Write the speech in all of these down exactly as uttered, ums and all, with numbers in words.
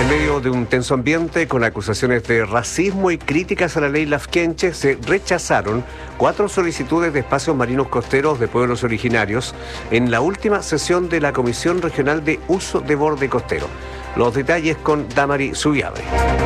En medio de un tenso ambiente con acusaciones de racismo y críticas a la ley Lafkenche, se rechazaron cuatro solicitudes de espacios marinos costeros de pueblos originarios en la última sesión de la Comisión Regional de Uso de Borde Costero. Los detalles con Damari Zubiabre.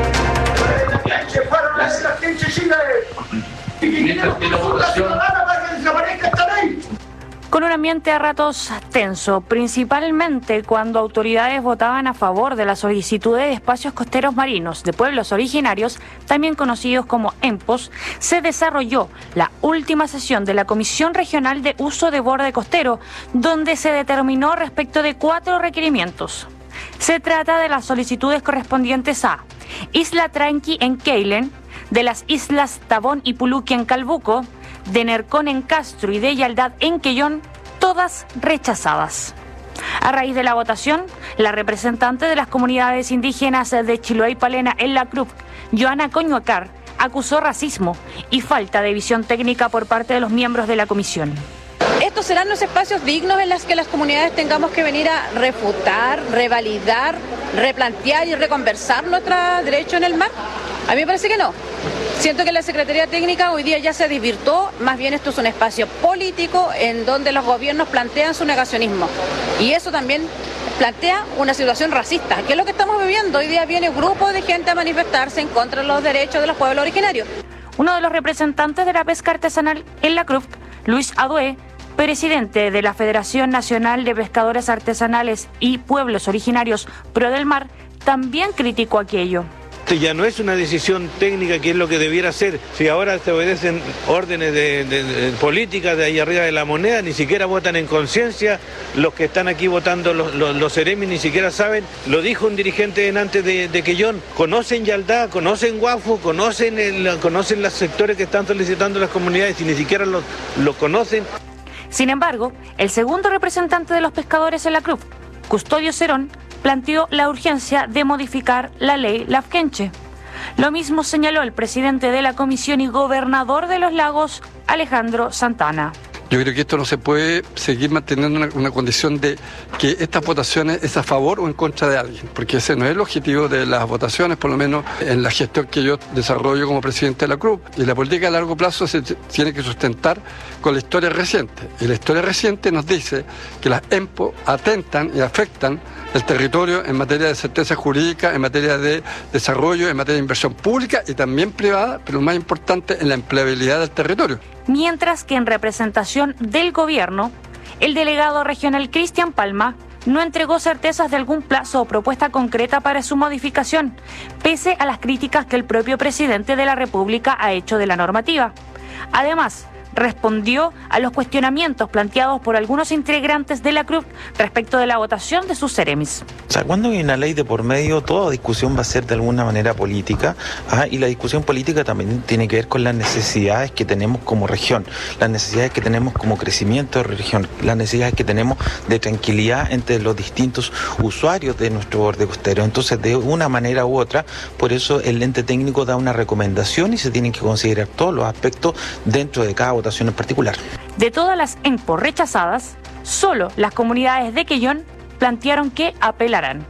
Con un ambiente a ratos tenso, principalmente cuando autoridades votaban a favor de la solicitud de espacios costeros marinos de pueblos originarios, también conocidos como EMPOS, se desarrolló la última sesión de la Comisión Regional de Uso de Borde Costero, donde se determinó respecto de cuatro requerimientos. Se trata de las solicitudes correspondientes a Isla Tranqui en Keilen, de las islas Tabón y Puluqui en Calbuco, de Nercón en Castro y de Yaldad en Quellón, todas rechazadas. A raíz de la votación, la representante de las comunidades indígenas de Chiloé y Palena en la C R U C, Joana Coñuacar, acusó racismo y falta de visión técnica por parte de los miembros de la comisión. Estos serán los espacios dignos en los que las comunidades tengamos que venir a refutar, revalidar, replantear y reconversar nuestro derecho en el mar. A mí me parece que no. Siento que la Secretaría Técnica hoy día ya se desvirtuó, más bien esto es un espacio político en donde los gobiernos plantean su negacionismo. Y eso también plantea una situación racista, que es lo que estamos viviendo. Hoy día viene un grupo de gente a manifestarse en contra de los derechos de los pueblos originarios. Uno de los representantes de la pesca artesanal en la C R U C, Luis Adué, presidente de la Federación Nacional de Pescadores Artesanales y Pueblos Originarios Pro del Mar, también criticó aquello. Ya no es una decisión técnica que es lo que debiera ser. Si ahora se obedecen órdenes de, de, de políticas de ahí arriba de la moneda, ni siquiera votan en conciencia. Los que están aquí votando, los, los, los seremis, ni siquiera saben. Lo dijo un dirigente antes de, de Quellón. Conocen Yaldá, conocen Guafu, conocen, el, conocen los sectores que están solicitando las comunidades y ni siquiera lo, lo conocen. Sin embargo, el segundo representante de los pescadores en la C R U C, Custodio Cerón, planteó la urgencia de modificar la ley Lafkenche. Lo mismo señaló el presidente de la comisión y gobernador de los lagos, Alejandro Santana. Yo creo que esto no se puede seguir manteniendo una, una condición de que estas votaciones es a favor o en contra de alguien, porque ese no es el objetivo de las votaciones, por lo menos en la gestión que yo desarrollo como presidente de la C R U C. Y la política a largo plazo se tiene que sustentar con la historia reciente. Y la historia reciente nos dice que las EMPO atentan y afectan el territorio en materia de certeza jurídica, en materia de desarrollo, en materia de inversión pública y también privada, pero lo más importante, en la empleabilidad del territorio. Mientras que en representación del gobierno, el delegado regional Cristian Palma no entregó certezas de algún plazo o propuesta concreta para su modificación, pese a las críticas que el propio presidente de la República ha hecho de la normativa. Además, respondió a los cuestionamientos planteados por algunos integrantes de la C R U C respecto de la votación de sus seremis. O sea, cuando hay una ley de por medio, toda discusión va a ser de alguna manera política, ¿ah? Y la discusión política también tiene que ver con las necesidades que tenemos como región, las necesidades que tenemos como crecimiento de región, las necesidades que tenemos de tranquilidad entre los distintos usuarios de nuestro borde costero. Entonces, de una manera u otra, por eso el ente técnico da una recomendación y se tienen que considerar todos los aspectos dentro de cada votación en particular. De todas las EMPO rechazadas, solo las comunidades de Quellón plantearon que apelarán.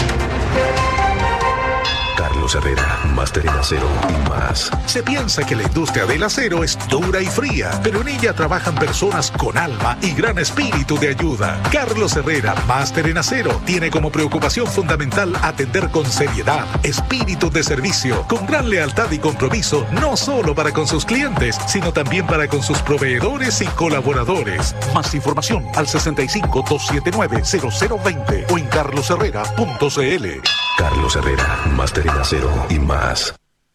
Carlos Herrera, máster en acero y más. Se piensa que la industria del acero es dura y fría, pero en ella trabajan personas con alma y gran espíritu de ayuda. Carlos Herrera, máster en acero, tiene como preocupación fundamental atender con seriedad, espíritu de servicio, con gran lealtad y compromiso, no solo para con sus clientes, sino también para con sus proveedores y colaboradores. Más información al sesenta y cinco, doscientos setenta y nueve, cero cero veinte o en carlos herrera punto c l. Carlos Herrera, máster en acero y más.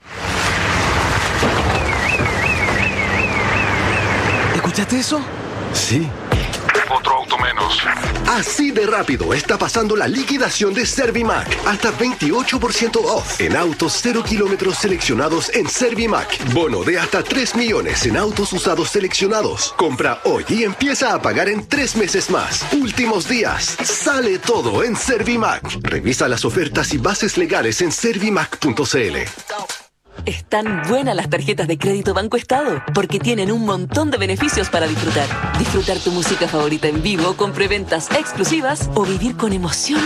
¿Escuchaste eso? Sí. Otro auto menos. Así de rápido está pasando la liquidación de Servimac. Hasta veintiocho por ciento off en autos cero kilómetros seleccionados en Servimac. Bono de hasta tres millones en autos usados seleccionados. Compra hoy y empieza a pagar en tres meses más. Últimos días. Sale todo en Servimac. Revisa las ofertas y bases legales en servimac punto c l. Están buenas las tarjetas de crédito Banco Estado, porque tienen un montón de beneficios para disfrutar. Disfrutar tu música favorita en vivo con preventas exclusivas o vivir con emoción